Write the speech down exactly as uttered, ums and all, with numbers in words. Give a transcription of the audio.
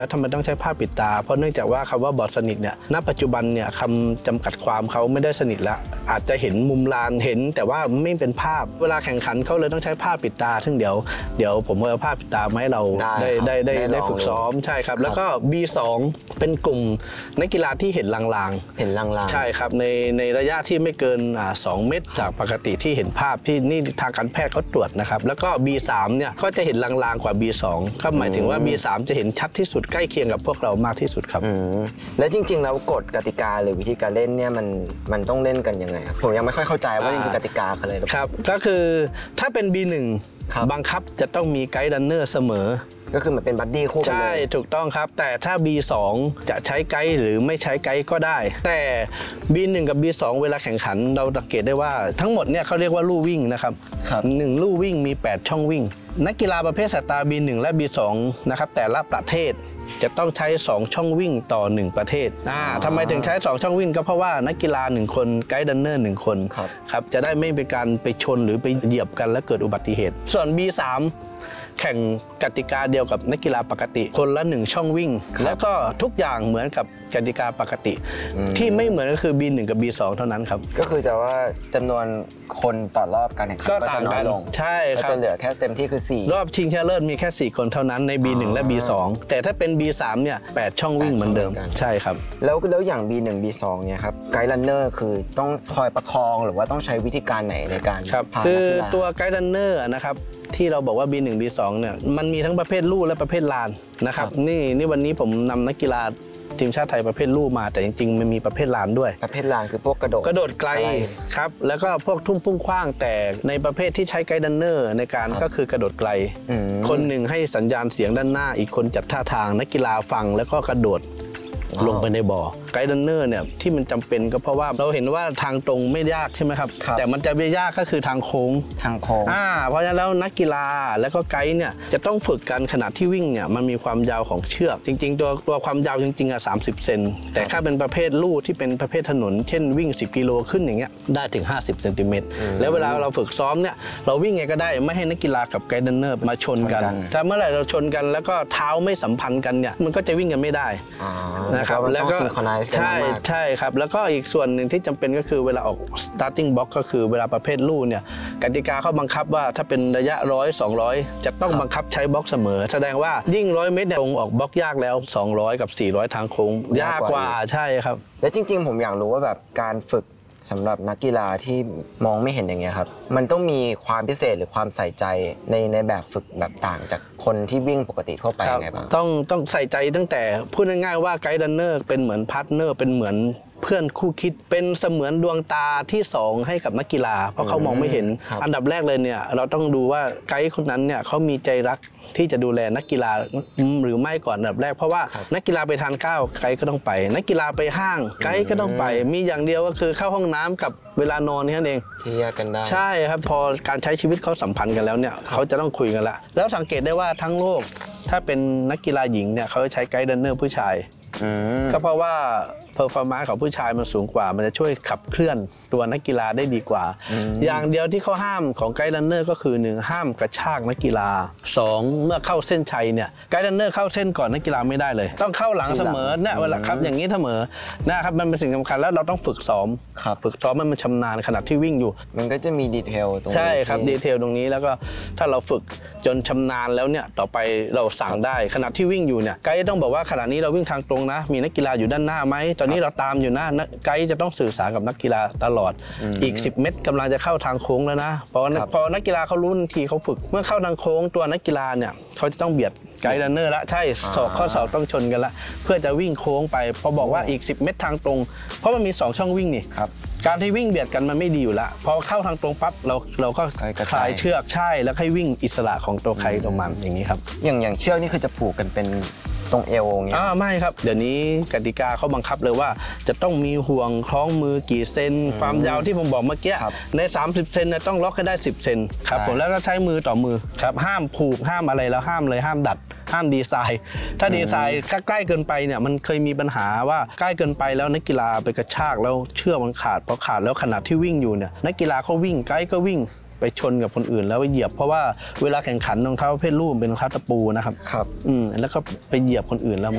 แล้วทำไมต้องใช้ผ้าปิดตาเพราะเนื่องจากว่าคำว่าบอดสนิทเนี่ยณปัจจุบันเนี่ยคำจำกัดความเขาไม่ได้สนิทแล้วอาจจะเห็นมุมลานเห็นแต่ว่าไม่เป็นภาพเวลาแข่งขันเขาเลยต้องใช้ผ้าปิดตาซึ่งเดี๋ยวเดี๋ยวผมเอาผ้าปิดตามาให้เราได้ได้ได้ได้ฝึกซ้อมใช่ครับแล้วก็ บี สอง เป็นกลุ่มนักกีฬาที่เห็นลางๆเห็นลางๆใช่ครับในในระยะที่ไม่เกินสองเมตรจากปกติที่เห็นภาพที่นี่ทางการแพทย์เขาตรวจนะครับแล้วก็ บี สาม เนี่ยก็จะเห็นลางๆกว่า บี สอง ก็หมายถึงว่า บี สาม จะเห็นชัดที่สุดใกล้เคียงกับพวกเรามากที่สุดครับและจริงๆแล้วกฎกติกาหรือวิธีการเล่นเนี่ยมันมันต้องเล่นกันยังไงครับผมยังไม่ค่อยเข้าใจว่าจริงๆกติกาคืออะไรครับก็คือถ้าเป็น บี หนึ่ง บังคับจะต้องมีไกด์รันเนอร์เสมอก็คือเหมือนเป็นบัดดี้คู่กันเลยใช่ถูกต้องครับแต่ถ้า บี สอง จะใช้ไกด์หรือไม่ใช้ไกด์ก็ได้แต่ บี หนึ่ง กับ บี สอง เวลาแข่งขันเราสังเกตได้ว่าทั้งหมดเนี่ยเขาเรียกว่าลู่วิ่งนะครับหนึ่งลู่วิ่งมีแปดช่องวิ่งนักกีฬาประเภทสตาร์ บี หนึ่ง และ บี สอง นะครับแต่ละประเทศจะต้องใช้สองช่องวิ่งต่อหนึ่งประเทศอ่าทำไมถึงใช้สองช่องวิ่งก็เพราะว่านักกีฬาหนึ่งคนไกด์รันเนอร์หนึ่งคนครับจะได้ไม่เป็นการไปชนหรือไปเหยียบกันและเกิดอุบัติเหตุส่วน บี สาม แข่งกติกาเดียวกับนักกีฬาปกติคนละหนึ่งช่องวิ่งแล้วก็ทุกอย่างเหมือนกับกติกาปกติที่ไม่เหมือนก็คือ บี หนึ่ง กับ บี สอง เท่านั้นครับก็คือจะว่าจำนวนคนต่อรอบการแข่งขันก็จะน้อยลงใช่ครับจะเหลือแค่เต็มที่คือสี่รอบชิงชนะเลิศมีแค่สี่คนเท่านั้นใน บี หนึ่ง และ บี สอง แต่ถ้าเป็น บี สาม เนี่ยแปดช่องวิ่งเหมือนเดิมใช่ครับแล้วแล้วอย่าง บี หนึ่ง บี สอง เนี่ยครับไกด์รันเนอร์คือต้องคอยประคองหรือว่าต้องใช้วิธีการไหนในการพาคือตัวไกด์รันเนอร์นะครับที่เราบอกว่า บี หนึ่ง บี สอง เนี่ยมันมีทั้งประเภทลู่และประเภทลานนะครับนี่นี่วันนี้ผมนำนักกีฬาทีมชาติไทยประเภทลู่มาแต่จริงๆมันมีประเภทลานด้วยประเภทลานคือพวกกระโดดกระโดดไกลครับแล้วก็พวกทุ่มพุ่งขว้างแต่ในประเภทที่ใช้ไกด์รันเนอร์ในการก็คือกระโดดไกลคนหนึ่งให้สัญญาณเสียงด้านหน้าอีกคนจัดท่าทางนักกีฬาฟังแล้วก็กระโดดลงไปในบ่อไกด์รันเนอร์เนี่ยที่มันจำเป็นก็เพราะว่าเราเห็นว่าทางตรงไม่ยากใช่ไหมครับแต่มันจะไม่ยากก็คือทางโค้งทางโค้งอ่าเพราะฉะนั้นแล้วนักกีฬาแล้วก็ไกด์เนี่ยจะต้องฝึกกันขณะที่วิ่งเนี่ยมันมีความยาวของเชือกจริงๆตัวตัวความยาวจริงๆอ่ะสามสิบเซนแต่ถ้าเป็นประเภทลู่ที่เป็นประเภทถนนเช่นวิ่งสิบกิโลขึ้นอย่างเงี้ยได้ถึงห้าสิบเซนติเมตรแล้วเวลาเราฝึกซ้อมเนี่ยเราวิ่งไงก็ได้ไม่ให้นักกีฬากับไกด์รันเนอร์มาชนกันแต่เมื่อไหร่เราชนกันแล้วก็เท้าไม่สัมพันธ์กันเนี่ยมันก็จะวิ่งกันไม่ได้นะครับแล้วก็ใช่ใช่ครับแล้วก็อีกส่วนหนึ่งที่จำเป็นก็คือเวลาออก starting box ก็คือเวลาประเภทลู่เนี่ยกติกาเขาบังคับว่าถ้าเป็นระยะร้อยสองร้อยจะต้องบังคับใช้บล็อกเสมอแสดงว่ายิ่งร้อยเมตรเนี่ยลงออกบล็อกยากแล้วสองร้อยกับสี่ร้อยทางโค้งยากกว่าใช่ครับและจริงๆผมอยากรู้ว่าแบบการฝึกสำหรับนักกีฬาที่มองไม่เห็นอย่างเงี้ยครับมันต้องมีความพิเศษหรือความใส่ใจในในแบบฝึกแบบต่างจากคนที่วิ่งปกติทั่วไปยังไงบ้างต้องต้องใส่ใจตั้งแต่พูดง่ายๆว่าไกด์รันเนอร์เป็นเหมือนพาร์ทเนอร์เป็นเหมือนเพื่อนคู่คิดเป็นเสมือนดวงตาที่สองให้กับนักกีฬาเพราะเขามองไม่เห็นอันดับแรกเลยเนี่ยเราต้องดูว่าไกด์คนนั้นเนี่ยเขามีใจรักที่จะดูแลนักกีฬาหรือไม่ก่อนอันดับแรกเพราะว่านักกีฬาไปทานข้าวไกด์ก็ต้องไปนักกีฬาไปห้างไกด์ก็ต้องไปมีอย่างเดียวก็คือเข้าห้องน้ำกับเวลานอนนี่นั่นเองที่แยกกันได้ใช่ครับพอการใช้ชีวิตเขาสัมพันธ์กันแล้วเนี่ยเขาจะต้องคุยกันละแล้วสังเกตได้ว่าทั้งโลกถ้าเป็นนักกีฬาหญิงเนี่ยเขาใช้ไกด์รันเนอร์ผู้ชายก็เพราะว่าเพอร์ฟอร์แมนซ์ของผู้ชายมันสูงกว่ามันจะช่วยขับเคลื่อนตัวนักกีฬาได้ดีกว่าอย่างเดียวที่เขาห้ามของไกด์รันเนอร์ก็คือหนึ่งห้ามกระชากนักกีฬาสองเมื่อเข้าเส้นชัยเนี่ยไกด์รันเนอร์เข้าเส้นก่อนนักกีฬาไม่ได้เลยต้องเข้าหลังเสมอเนี่ยเวลาครับอย่างนี้เสมอนะครับมันเป็นสิ่งสำคัญแล้วเราต้องฝึกซ้อมฝึกซ้อมมันชำนาญขณะที่วิ่งอยู่มันก็จะมีดีเทลตรงนี้ใช่ครับดีเทลตรงนี้แล้วก็ถ้าเราฝึกจนชำนาญแล้วเนี่ยต่อไปเราสั่งได้ขณะที่วิ่งอยู่เนี่ยไกด์ต้องบอกว่าขณะนี้เราวิ่งทางตรงนะมีนักกีฬาอยู่ด้านหน้าไหมตอนนี้เราตามอยู่นะไกด์จะต้องสื่อสารกับนักกีฬาตลอดอีกสิบเมตรกำลังจะเข้าทางโค้งแล้วนะพอพอนักกีฬาเขารู้ทันทีเขาฝึกเมื่อเข้าทางโค้งตัวนักกีฬาเนี่ยเขาจะต้องเบียดไกด์รันเนอร์ละใช่ศอกข้อศอกต้องชนกันละเพื่อจะวิ่งโค้งไปพอบอกว่าอีกสิบเมตรทางตรงเพราะมันมีสองช่องวิ่งนี่การที่วิ่งเบียดกันมันไม่ดีอยู่ละพอเข้าทางตรงปั๊บเราเราก็คลายเชือกใช่แล้วให้วิ่งอิสระของตัวใครตัวมันอย่างนี้ครับอย่างอย่างเชือกนี่คือจะผูกกันเป็นตรงเอวอย่างเงี้ยอ่าไม่ครับเดี๋ยวนี้กติกาเขาบังคับเลยว่าจะต้องมีห่วงคล้องมือกี่เซนความยาวที่ผมบอกเมื่อกี้ในสามสิบเซนเนี่ยต้องล็อกให้ได้สิบเซนครับผมแล้วก็ใช้มือต่อมือครับห้ามผูกห้ามอะไรแล้วห้ามเลยห้ามดัดห้ามดีไซน์ถ้าดีไซน์ใกล้เกินไปเนี่ยมันเคยมีปัญหาว่าใกล้เกินไปแล้วนักกีฬาไปกระชากแล้วเชือกมันขาดพอขาดแล้วขณะที่วิ่งอยู่เนี่ยนักกีฬาเขาวิ่งไกด์ก็วิ่งไปชนกับคนอื่นแล้วไปเหยียบเพราะว่าเวลาแข่งขันรองเท้าประเภทลู่เป็นรองเท้าตะปูนะครับครับอืมแล้วก็ไปเหยียบคนอื่นแล้ว